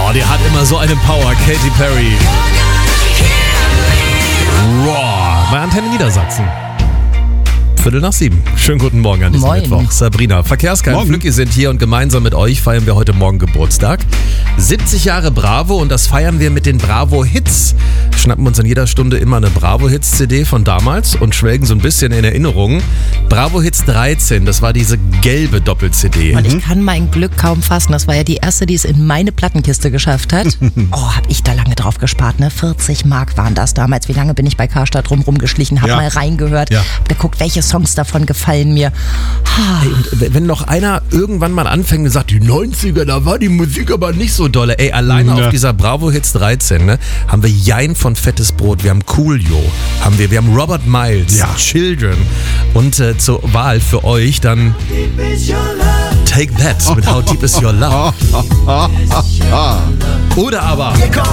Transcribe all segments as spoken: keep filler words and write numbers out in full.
Oh, die hat immer so eine Power, Katy Perry. Raw, bei Antenne Niedersachsen. Viertel nach sieben. Schönen guten Morgen an diesem Moin. Mittwoch. Sabrina, Verkehrskein und Flücki sind hier und gemeinsam mit euch feiern wir heute Morgen Geburtstag. siebzig Jahre Bravo und das feiern wir mit den Bravo-Hits. Schnappen uns in jeder Stunde immer eine Bravo-Hits-C D von damals und schwelgen so ein bisschen in Erinnerungen. Bravo-Hits dreizehn, das war diese gelbe Doppel-C D. Und ich kann mein Glück kaum fassen. Das war ja die erste, die es in meine Plattenkiste geschafft hat. Oh, hab ich da lange drauf gespart, ne? vierzig Mark waren das damals. Wie lange bin ich bei Karstadt rum rumgeschlichen, hab Ja. mal reingehört, Ja. hab geguckt, welche Songs davon gefallen mir. Ey, und wenn noch einer irgendwann mal anfängt und sagt, die neunziger, da war die Musik aber nicht so dolle. Ey, alleine Ja. auf dieser Bravo-Hits dreizehn, ne, haben wir Jein von Fettes Brot, wir haben Coolio, haben wir, wir haben Robert Miles, Ja. Children und äh, zur Wahl für euch dann Take That mit How Deep Is Your Love. Oder aber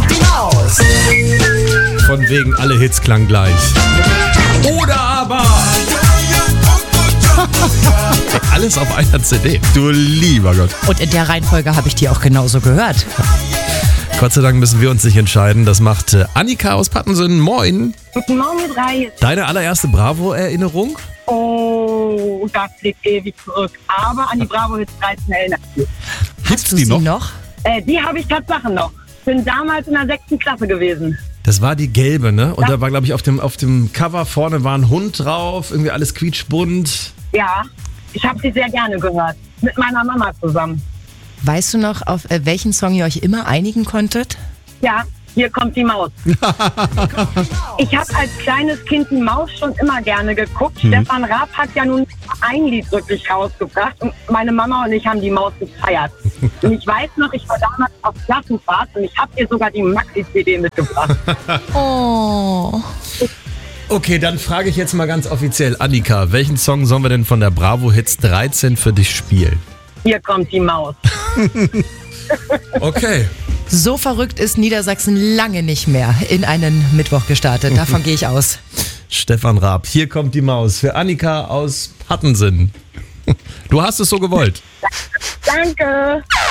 von wegen alle Hits klang gleich. Oder aber Ey, alles auf einer C D. Du lieber Gott. Und in der Reihenfolge habe ich die auch genauso gehört. Gott sei Dank müssen wir uns nicht entscheiden. Das macht äh, Annika aus Pattensinn. Moin. Guten Morgen, ihr drei. Deine allererste Bravo-Erinnerung? Oh, das liegt ewig zurück. Aber an die Bravo Hits dreizehn erinnert mich. Gibt's du die sie noch? noch? Äh, die habe ich Tatsache noch. Bin damals in der sechsten Klasse gewesen. Das war die gelbe, ne? Und Ja. da war, glaube ich, auf dem, auf dem Cover vorne war ein Hund drauf. Irgendwie alles quietschbunt. Ja, ich habe sie sehr gerne gehört. Mit meiner Mama zusammen. Weißt du noch, auf äh, welchen Song ihr euch immer einigen konntet? Ja, hier kommt die Maus. Ich habe als kleines Kind die Maus schon immer gerne geguckt. Stefan Raab hat ja nun ein Lied wirklich rausgebracht und meine Mama und ich haben die Maus gefeiert. Und ich weiß noch, ich war damals auf Klassenfahrt und ich habe ihr sogar die Maxi-C D mitgebracht. Oh. Okay, dann frage ich jetzt mal ganz offiziell. Annika, welchen Song sollen wir denn von der Bravo-Hits dreizehn für dich spielen? Hier kommt die Maus. Okay. So verrückt ist Niedersachsen lange nicht mehr in einen Mittwoch gestartet. Davon gehe ich aus. Stefan Raab, hier kommt die Maus für Annika aus Pattensinn. Du hast es so gewollt. Danke.